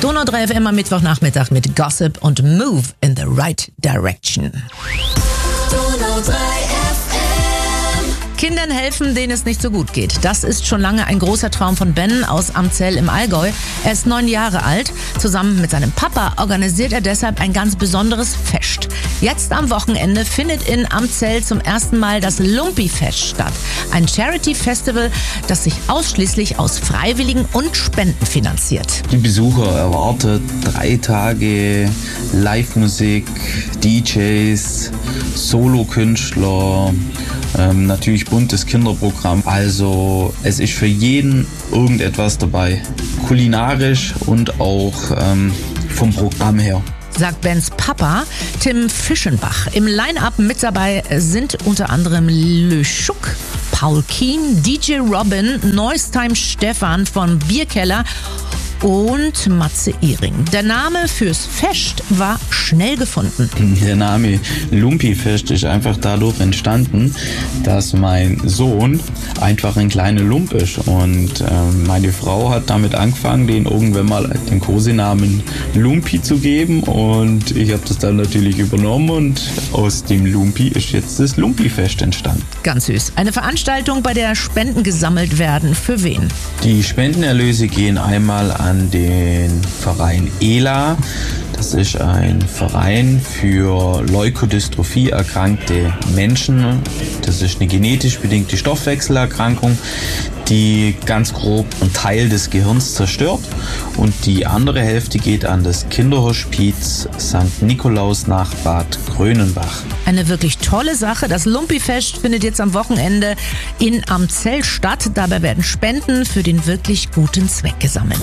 Donau 3 FM am Mittwochnachmittag mit Gossip und Move in the Right Direction. Donau 3 FM. Kindern helfen, denen es nicht so gut geht. Das ist schon lange ein großer Traum von Ben aus Amzell im Allgäu. Er ist 9 Jahre alt. Zusammen mit seinem Papa organisiert er deshalb ein ganz besonderes Fest. Jetzt am Wochenende findet in Amzell zum ersten Mal das Lumpi-Fest statt. Ein Charity-Festival, das sich ausschließlich aus Freiwilligen und Spenden finanziert. Die Besucher erwartet 3 Tage Live-Musik, DJs, Solokünstler, natürlich buntes Kinderprogramm. Also es ist für jeden irgendetwas dabei. Kulinarisch und auch vom Programm her. Sagt Bens Papa Tim Fischenbach. Im Line-Up mit dabei sind unter anderem Le Schuck, Paul Keen, DJ Robin, Noistime Stefan von Bierkeller und Matze Ihring. Der Name fürs Fest war schnell gefunden. Der Name Lumpi-Fest ist einfach dadurch entstanden, dass mein Sohn einfach ein kleiner Lump ist. Und meine Frau hat damit angefangen, den irgendwann mal den Kosenamen Lumpi zu geben. Und ich habe das dann natürlich übernommen und aus dem Lumpi ist jetzt das Lumpi-Fest entstanden. Ganz süß. Eine Veranstaltung, bei der Spenden gesammelt werden. Für wen? Die Spendenerlöse gehen einmal an den Verein ELA. Das ist ein Verein für Leukodystrophie erkrankte Menschen. Das ist eine genetisch bedingte Stoffwechselerkrankung, die ganz grob einen Teil des Gehirns zerstört. Und die andere Hälfte geht an das Kinderhospiz St. Nikolaus nach Bad Grönenbach. Eine wirklich tolle Sache. Das Lumpi-Fest findet jetzt am Wochenende in Amzell statt. Dabei werden Spenden für den wirklich guten Zweck gesammelt.